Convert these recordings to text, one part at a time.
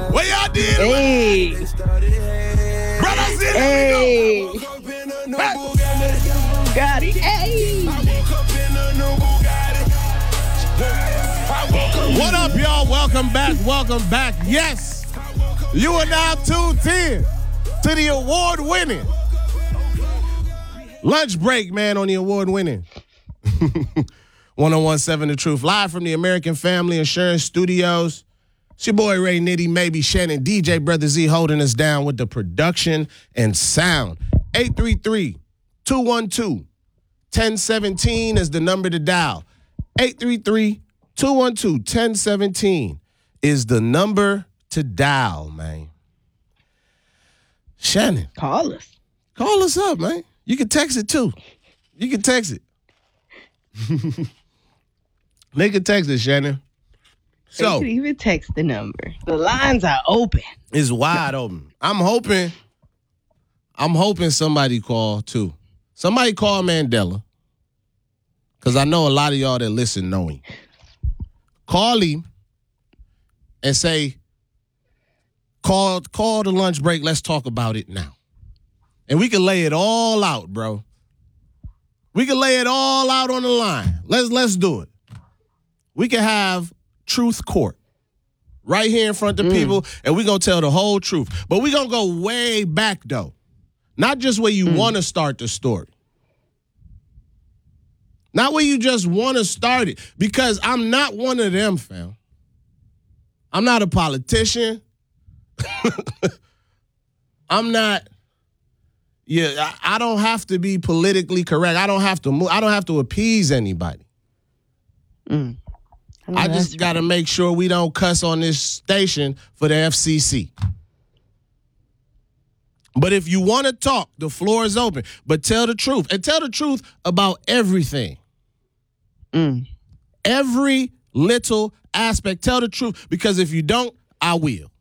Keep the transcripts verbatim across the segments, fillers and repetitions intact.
What y'all did? Hey. Brothers in Hey. hey. Got it. Hey. What up, y'all? Welcome back. Welcome back. Yes, you are now tuned in to the award-winning Lunch Break, man, on the award-winning one oh one point seven The Truth. Live from the American Family Insurance Studios. It's your boy Ray Nitty, maybe Shannon, D J Brother Z holding us down with the production and sound. eight three three, two one two, one zero one seven is the number to dial. eight three three, two one two, one zero one seven is the number to dial, man. Shannon. Call us. Call us up, man. You can text it, too. You can text it. They can text it, Shannon. So, you can even text the number. The lines are open. It's wide open. I'm hoping, I'm hoping somebody call, too. Somebody call Mandela. Because I know a lot of y'all that listen know him. Call him and say, call, call the lunch break. Let's talk about it now. And we can lay it all out, bro. We can lay it all out on the line. Let's let's do it. We can have truth court right here in front of the mm. people, and we're going to tell the whole truth. But we're going to go way back, though. Not just where you mm. want to start the story. Not where you just want to start it. Because I'm not one of them, fam. I'm not a politician. I'm not... Yeah, I, I don't have to be politically correct. I don't have to move. I don't have to appease anybody. Mm. I, I just got to make sure we don't cuss on this station for the F C C. But if you want to talk, the floor is open. But tell the truth. And tell the truth about everything. Mm. Every little aspect. Tell the truth. Because if you don't, I will.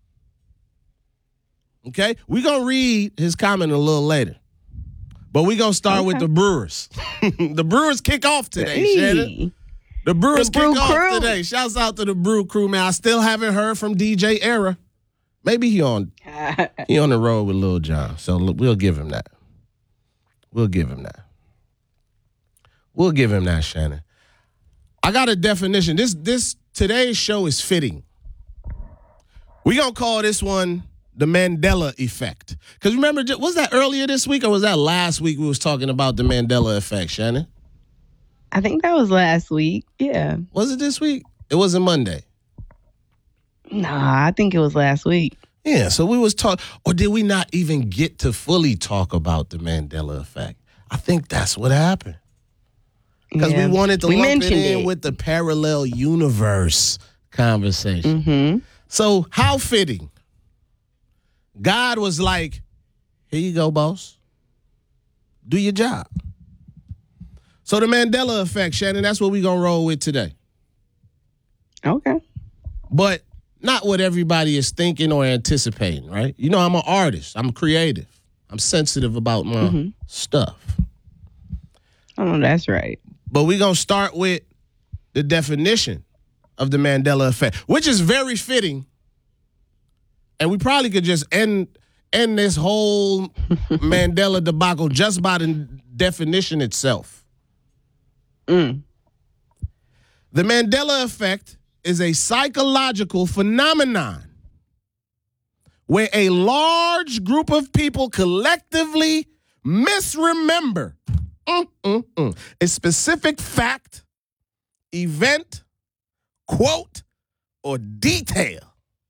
Okay? We're going to read his comment a little later. But we're going to start okay. with the Brewers. The Brewers kick off today, hey. Shannon. The Brewers the kick off crew. today. Shouts out to the Brew crew, man. I still haven't heard from D J Era. Maybe he on he on the road with Lil Jon. So we'll give him that. We'll give him that. We'll give him that, Shannon. I got a definition. This this today's show is fitting. We're going to call this one the Mandela effect. Because remember, was that earlier this week or was that last week we was talking about the Mandela effect, Shannon? I think that was last week. Yeah. Was it this week? It wasn't Monday. Nah, I think it was last week. Yeah, so we was talking, or did we not even get to fully talk about the Mandela effect? I think that's what happened. Because yeah. we wanted to we lump it in it. with the parallel universe conversation. Mm-hmm. So how fitting. God was like, here you go, boss. Do your job. So the Mandela effect, Shannon, that's what we're going to roll with today. Okay. But not what everybody is thinking or anticipating, right? You know, I'm an artist. I'm creative. I'm sensitive about my mm-hmm. stuff. Oh, that's right. But we're going to start with the definition of the Mandela effect, which is very fitting. And we probably could just end end this whole Mandela debacle just by the definition itself. Mm. The Mandela effect is a psychological phenomenon where a large group of people collectively misremember mm, mm, mm, a specific fact, event, quote, or detail.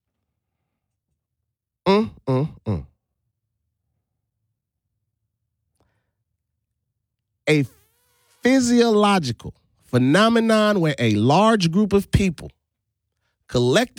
Mm, mm, mm. A physiological phenomenon where a large group of people collectively